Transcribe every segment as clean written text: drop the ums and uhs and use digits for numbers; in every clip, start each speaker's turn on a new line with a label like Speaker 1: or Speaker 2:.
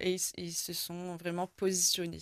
Speaker 1: ils se sont vraiment positionnés.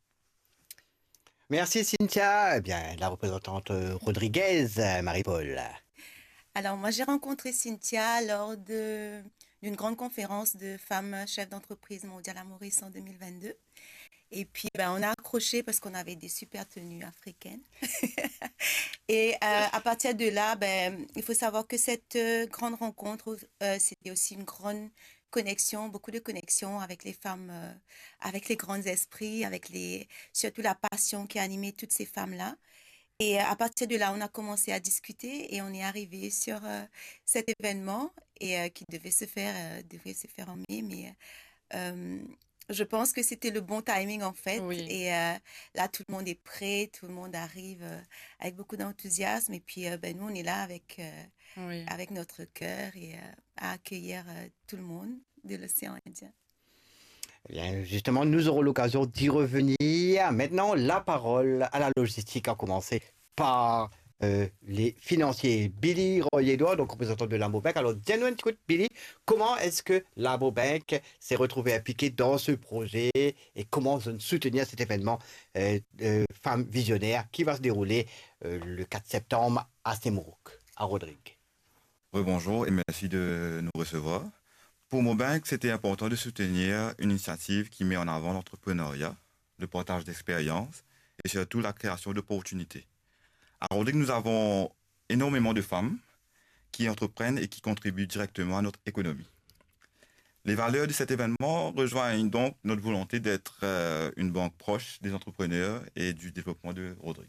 Speaker 2: Merci Cynthia. Eh bien, la représentante Rodriguez, Marie-Paul.
Speaker 3: Alors, moi, j'ai rencontré Cynthia d'une grande conférence de femmes chefs d'entreprise mondiale à Maurice en 2022. Et puis, ben, on a accroché parce qu'on avait des super tenues africaines. Et à partir de là, ben, il faut savoir que cette grande rencontre, c'était aussi une grande connexion, beaucoup de connexions avec les femmes, avec les grands esprits, surtout la passion qui a animé toutes ces femmes-là. Et à partir de là, on a commencé à discuter et on est arrivé sur cet événement qui devait se faire en mai, mais euh, je pense que c'était le bon timing en fait.
Speaker 1: Oui,
Speaker 3: Et là, tout le monde est prêt, tout le monde arrive avec beaucoup d'enthousiasme. Et puis, ben, nous, on est là
Speaker 1: oui.
Speaker 3: avec notre cœur et à accueillir tout le monde de l'océan Indien.
Speaker 2: Eh bien, justement, nous aurons l'occasion d'y revenir. Maintenant, la parole à la logistique, à commencer par les financiers. Billy Royer-Edouard, donc représentant de Lambo Bank. Alors, dis-nous un petit coup, Billy, comment est-ce que Lambo Bank s'est retrouvé impliqué dans ce projet et comment soutenir cet événement Femmes Visionnaires qui va se dérouler le 4 septembre à Semourok, à Rodrigue.
Speaker 4: Oui, bonjour et merci de nous recevoir. Pour Mobank, c'était important de soutenir une initiative qui met en avant l'entrepreneuriat, le partage d'expériences et surtout la création d'opportunités. À Rodrigue, nous avons énormément de femmes qui entreprennent et qui contribuent directement à notre économie. Les valeurs de cet événement rejoignent donc notre volonté d'être une banque proche des entrepreneurs et du développement de Rodrigue.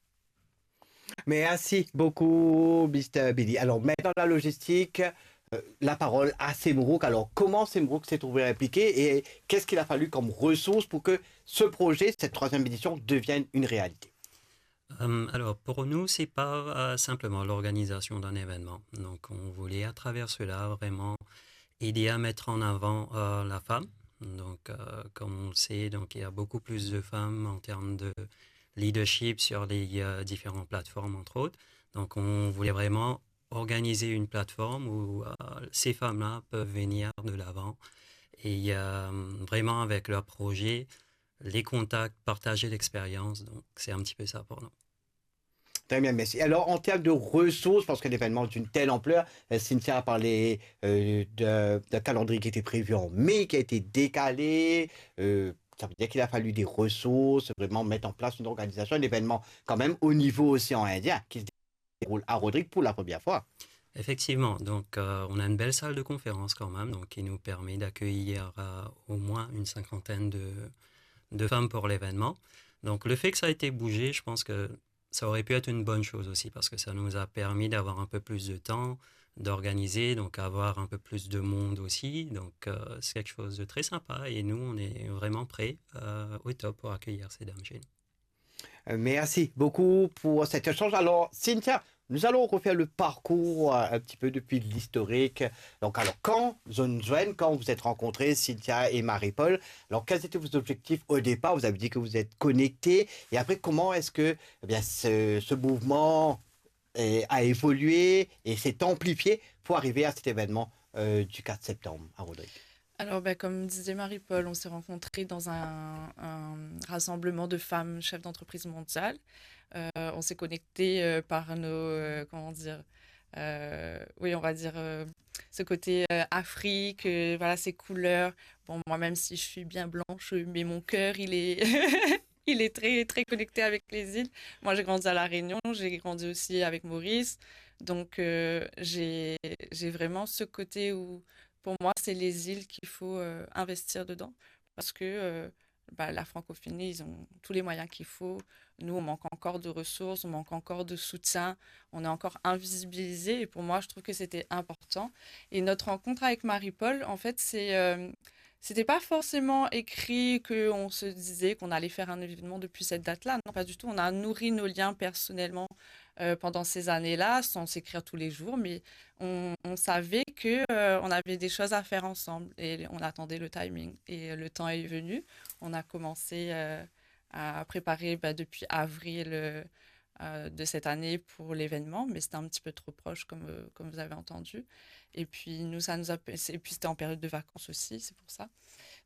Speaker 2: Merci beaucoup, Mr. Billy. Alors, maintenant, la logistique, la parole à Semourok. Alors, comment Semourok s'est trouvé impliqué et qu'est-ce qu'il a fallu comme ressources pour que ce projet, cette troisième édition, devienne une réalité?
Speaker 5: Alors, pour nous, c'est pas simplement l'organisation d'un événement. Donc, on voulait à travers cela vraiment aider à mettre en avant la femme. Donc, comme on le sait, donc, il y a beaucoup plus de femmes en termes de leadership sur les différentes plateformes, entre autres. Donc, on voulait vraiment organiser une plateforme où ces femmes-là peuvent venir de l'avant et vraiment avec leur projet, les contacts, partager l'expérience. Donc, c'est un petit peu ça pour nous.
Speaker 2: Très bien, merci. Alors, en termes de ressources, parce qu'un événement d'une telle ampleur, Cynthia a parlé d'un calendrier qui était prévu en mai, qui a été décalé. Ça veut dire qu'il a fallu des ressources, vraiment mettre en place une organisation, un événement quand même au niveau océan Indien qui se déroule à Rodrigue pour la première fois.
Speaker 5: Effectivement, donc on a une belle salle de conférence quand même, donc qui nous permet d'accueillir au moins une cinquantaine de femmes pour l'événement. Donc le fait que ça a été bougé, je pense que ça aurait pu être une bonne chose aussi parce que ça nous a permis d'avoir un peu plus de temps, d'organiser, donc avoir un peu plus de monde aussi. Donc c'est quelque chose de très sympa et nous, on est vraiment prêts au top pour accueillir ces dames chez nous.
Speaker 2: Merci beaucoup pour cet échange. Alors, Cynthia, nous allons refaire le parcours un petit peu depuis l'historique. Donc, alors, quand Zone Joanne, quand vous êtes rencontrés, Cynthia et Marie-Paul, alors quels étaient vos objectifs au départ? Vous avez dit que vous êtes connectés. Et après, comment est-ce que eh bien, ce mouvement a évolué et s'est amplifié pour arriver à cet événement du 4 septembre à Rodrigue?
Speaker 1: Alors, ben, comme disait Marie-Paul, on s'est rencontrés dans un rassemblement de femmes chefs d'entreprise mondiale. On s'est connectés par comment dire, oui, on va dire ce côté Afrique, voilà, ces couleurs. Bon, moi, même si je suis bien blanche, mais mon cœur, il est, il est très, très connecté avec les îles. Moi, j'ai grandi à La Réunion, j'ai grandi aussi avec Maurice. Donc, j'ai vraiment ce côté où, pour moi, c'est les îles qu'il faut investir dedans. Parce que bah, la francophonie, ils ont tous les moyens qu'il faut. Nous, on manque encore de ressources, on manque encore de soutien, on est encore invisibilisé. Et pour moi, je trouve que c'était important. Et notre rencontre avec Marie-Paul, en fait, c'était pas forcément écrit qu'on se disait qu'on allait faire un événement depuis cette date-là. Non, pas du tout. On a nourri nos liens personnellement pendant ces années-là, sans s'écrire tous les jours, mais on savait que on avait des choses à faire ensemble et on attendait le timing. Et le temps est venu. On a commencé à préparer bah, depuis avril de cette année pour l'événement, mais c'était un petit peu trop proche, comme vous avez entendu. Et puis, nous, et puis c'était en période de vacances aussi, c'est pour ça.